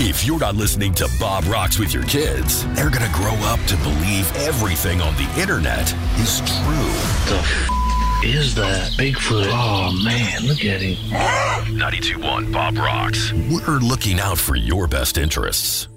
If you're not listening to Bob Rocks with your kids, they're going to grow up to believe everything on the internet is true. Is that Bigfoot? Oh, man, look at him. 92.1 Bob Rocks. We're looking out for your best interests.